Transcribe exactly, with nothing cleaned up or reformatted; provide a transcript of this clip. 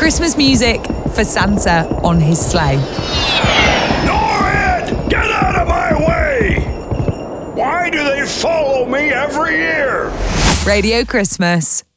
Christmas music for Santa on his sleigh. Norrid! Get out of my way! Why do they follow me every year? Radio Christmas